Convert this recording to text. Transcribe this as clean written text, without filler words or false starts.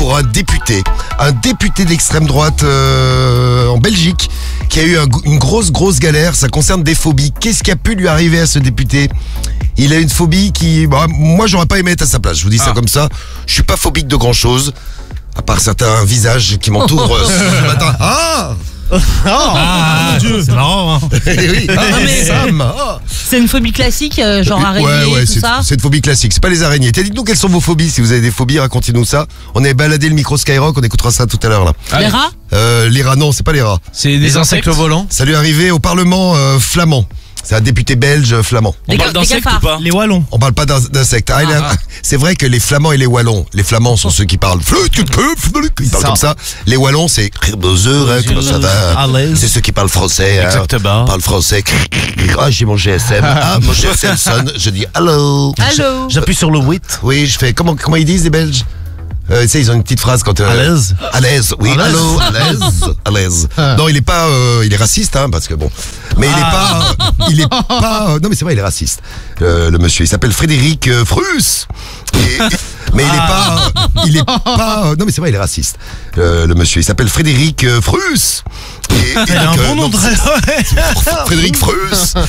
pour un député d'extrême droite en Belgique qui a eu une grosse galère. Ça concerne des phobies. Qu'est-ce qui a pu lui arriver à ce député ? Il a une phobie qui... moi, j'aurais pas aimé être à sa place. Je vous dis ça comme ça. Je suis pas phobique de grand-chose, à part certains visages qui m'entourent ce matin. C'est marrant, hein. Oui, Sam. C'est une phobie classique, genre araignée, tout ça. C'est une phobie classique, c'est pas les araignées. Dites-nous quelles sont vos phobies, si vous avez des phobies, racontez-nous ça. On a baladé le micro Skyrock, on écoutera ça tout à l'heure là. Les rats ? Les rats, non, c'est pas les rats. C'est des insectes volants. Ça lui est arrivé au Parlement flamand. C'est un député belge flamand. Des cafards. Les Wallons. On parle pas d'insectes. C'est vrai que les Flamands et les Wallons, les Flamands sont ceux qui parlent. Ils parlent comme ça. Les Wallons, c'est bonjour, comment ça va. C'est ceux qui parlent français. Exactement. Parlent français. J'ai mon GSM. Mon GSM sonne. Je dis allô. Allô. J'appuie sur le 8. Oui, je fais. Comment ils disent les Belges? Tu sais, ils ont une petite phrase quand... À l'aise. À l'aise, oui, allô, à l'aise. Non, il est pas... il est raciste, hein, parce que bon... Mais il est pas... non, mais c'est vrai, il est raciste. Le monsieur, il s'appelle Frédéric Fruss. Mais il est pas... non, mais c'est vrai, il est raciste. Le monsieur, il s'appelle Frédéric Fruss. Il a un bon nom de... Frédéric Fruss.